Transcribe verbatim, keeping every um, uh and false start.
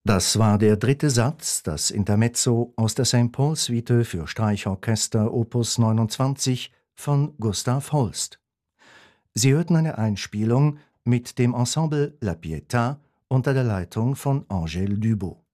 Das war der dritte Satz, das Intermezzo aus der Saint Paul-Suite für Streichorchester Opus neunundzwanzig von Gustav Holst. Sie hörten eine Einspielung mit dem Ensemble La Pietà unter der Leitung von Angèle Dubot.